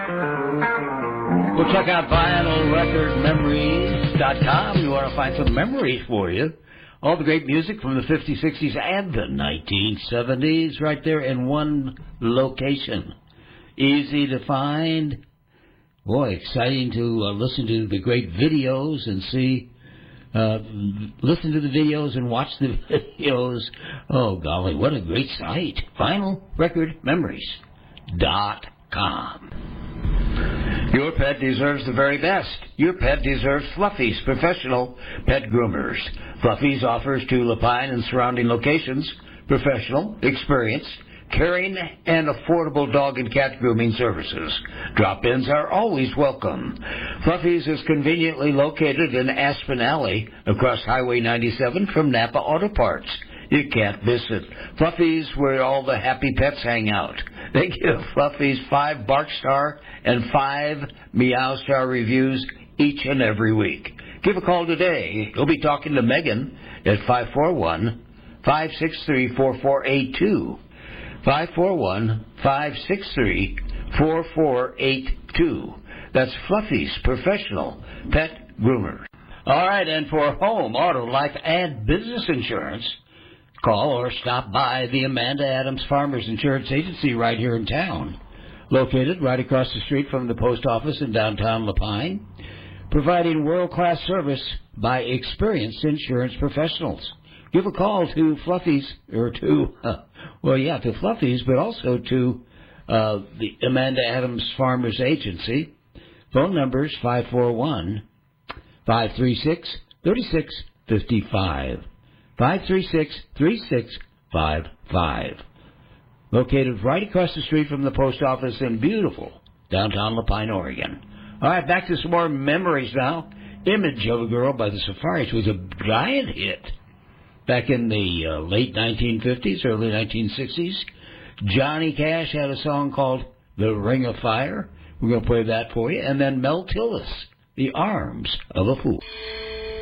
Well, check out vinylrecordmemories.com. You want to find some memories for you. All the great music from the 50s, 60s, and the 1970s right there in one location. Easy to find. Boy, exciting to listen to the great videos and see, listen to the videos and watch the videos. Oh, golly, what a great site. vinylrecordmemories.com. Your pet deserves the very best. Your pet deserves Fluffy's professional pet groomers. Fluffy's offers to Lapine and surrounding locations professional, experienced, caring, and affordable dog and cat grooming services. Drop-ins are always welcome. Fluffy's is conveniently located in Aspen Alley across Highway 97 from Napa Auto Parts. You can't miss it. Fluffy's, where all the happy pets hang out. They give Fluffy's 5 Bark Star and 5 Meow Star reviews each and every week. Give a call today. You'll be talking to Megan at 541-563-4482. 541-563-4482. That's Fluffy's professional pet groomer. All right, and for home, auto, life, and business insurance, call or stop by the Amanda Adams Farmers Insurance Agency right here in town. Located right across the street from the post office in downtown Lapine, providing world-class service by experienced insurance professionals. Give a call to Fluffy's, or to Fluffy's, but also to the Amanda Adams Farmers Agency. Phone numbers 541-536-3655. 536-3655. Located right across the street from the post office in beautiful downtown Lapine, Oregon. All right, back to some more memories now. Image of a Girl by the Safaris was a giant hit back in the late 1950s, early 1960s. Johnny Cash had a song called The Ring of Fire. We're going to play that for you. And then Mel Tillis, The Arms of a Fool.